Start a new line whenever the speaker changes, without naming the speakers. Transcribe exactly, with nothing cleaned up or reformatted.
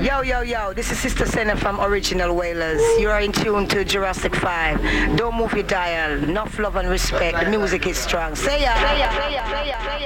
Yo, yo, yo, this is Sister Senna from Original Wailers. You are in tune to Jurassic five. Don't move your dial. Enough love and respect. The music is strong. Say ya. Say ya. Say ya. Say ya. Say ya.